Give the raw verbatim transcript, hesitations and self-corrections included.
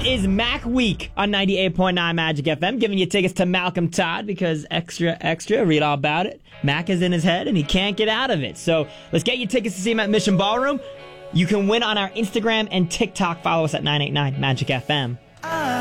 It is Mac Week on ninety-eight point nine Magic F M, giving you tickets to Malcolm Todd because extra, extra, read all about it. Mac is in his head and he can't get out of it. So let's get you tickets to see him at Mission Ballroom. You can win on our Instagram and TikTok. Follow us at nine eight nine Magic F M.